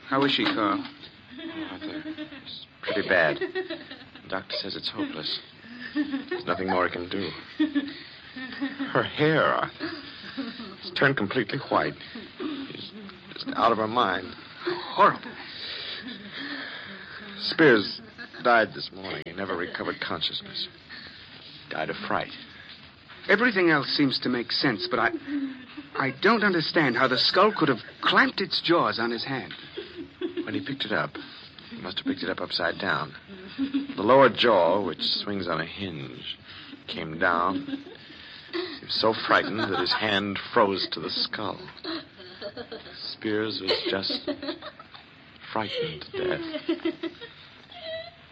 How is she, Carl? Arthur, it's pretty bad. The doctor says it's hopeless. There's nothing more he can do. Her hair, Arthur, it's turned completely white. She's just out of her mind. Horrible. Spears died this morning. He never recovered consciousness. Died of fright. Everything else seems to make sense, but I don't understand how the skull could have clamped its jaws on his hand. When he picked it up, he must have picked it up upside down. The lower jaw, which swings on a hinge, came down. He was so frightened that his hand froze to the skull. Spears was just frightened to death.